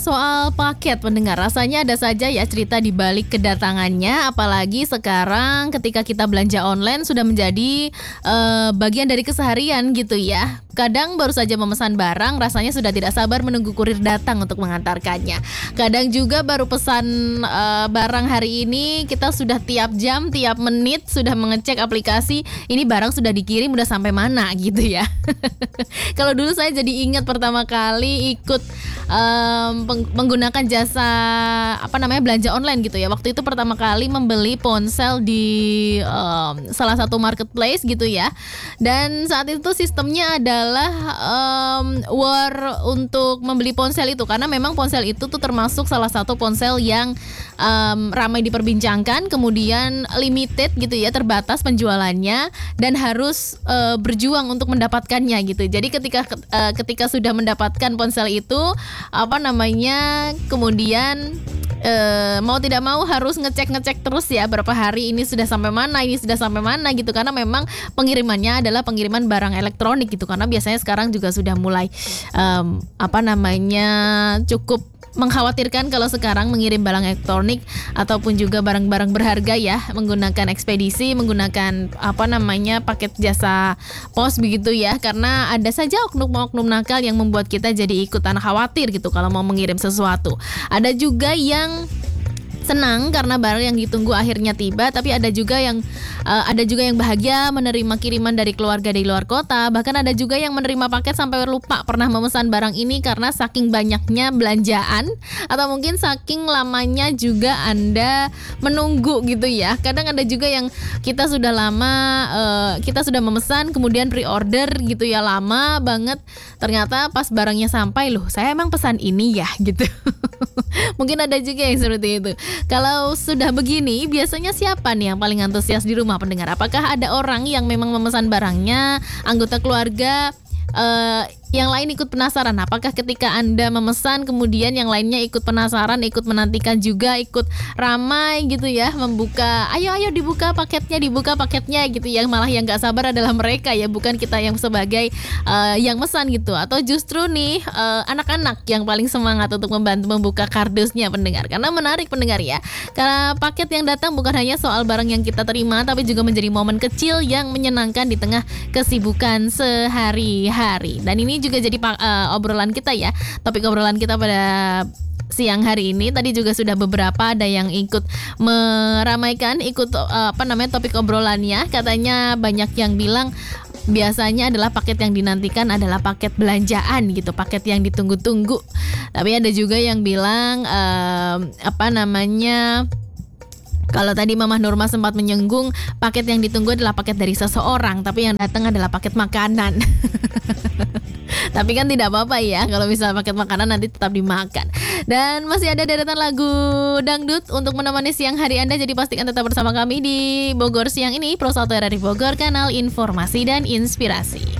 soal paket pendengar, rasanya ada saja ya cerita di balik kedatangannya, apalagi sekarang ketika kita belanja online sudah menjadi bagian dari keseharian gitu ya. Kadang baru saja memesan barang, rasanya sudah tidak sabar menunggu kurir datang untuk mengantarkannya. Kadang juga baru pesan barang hari ini, kita sudah tiap jam, tiap menit sudah mengecek aplikasi, ini barang sudah dikirim, udah sampai mana gitu ya. Kalau dulu saya jadi ingat pertama kali ikut menggunakan jasa belanja online gitu ya. Waktu itu pertama kali membeli ponsel di salah satu marketplace gitu ya. Dan saat itu sistemnya adalah war untuk membeli ponsel itu, karena memang ponsel itu tuh termasuk salah satu ponsel yang ramai diperbincangkan, kemudian limited gitu ya, terbatas penjualannya dan harus berjuang untuk mendapatkannya gitu. Jadi ketika sudah mendapatkan ponsel itu kemudian mau tidak mau harus ngecek terus ya, berapa hari ini sudah sampai mana gitu, karena memang pengirimannya adalah pengiriman barang elektronik gitu, karena biasanya sekarang juga sudah mulai cukup mengkhawatirkan kalau sekarang mengirim barang elektronik ataupun juga barang-barang berharga ya menggunakan ekspedisi, menggunakan paket jasa pos begitu ya, karena ada saja oknum-oknum nakal yang membuat kita jadi ikutan khawatir gitu kalau mau mengirim sesuatu. Ada juga yang senang karena barang yang ditunggu akhirnya tiba, tapi ada juga yang bahagia menerima kiriman dari keluarga di luar kota. Bahkan ada juga yang menerima paket sampai lupa pernah memesan barang ini karena saking banyaknya belanjaan atau mungkin saking lamanya juga Anda menunggu gitu ya. Kadang ada juga yang kita sudah memesan kemudian pre-order gitu ya, lama banget, ternyata pas barangnya sampai, loh saya emang pesan ini ya gitu. Mungkin ada juga yang seperti itu. Kalau sudah begini, biasanya siapa nih yang paling antusias di rumah pendengar? Apakah ada orang yang memang memesan barangnya, anggota keluarga, yang lain ikut penasaran? Apakah ketika Anda memesan kemudian yang lainnya ikut penasaran, ikut menantikan juga, ikut ramai gitu ya, membuka, ayo dibuka paketnya gitu ya. Malah yang gak sabar adalah mereka ya, bukan kita yang sebagai yang mesan gitu. Atau justru nih anak-anak yang paling semangat untuk membantu membuka kardusnya pendengar. Karena menarik pendengar ya, karena paket yang datang bukan hanya soal barang yang kita terima, tapi juga menjadi momen kecil yang menyenangkan di tengah kesibukan sehari-hari. Dan ini juga jadi obrolan kita ya, topik obrolan kita pada siang hari ini. Tadi juga sudah beberapa ada yang ikut meramaikan, topik obrolannya. Katanya banyak yang bilang biasanya adalah paket yang dinantikan adalah paket belanjaan gitu, paket yang ditunggu-tunggu. Tapi ada juga yang bilang kalau tadi Mamah Nurma sempat menyinggung paket yang ditunggu adalah paket dari seseorang, tapi yang datang adalah paket makanan. Tapi kan tidak apa-apa ya, kalau misalnya paket makanan nanti tetap dimakan. Dan masih ada deretan lagu dangdut untuk menemani siang hari Anda, jadi pastikan tetap bersama kami di Bogor Siang ini, Pro 1 RRI Bogor, kanal informasi dan inspirasi.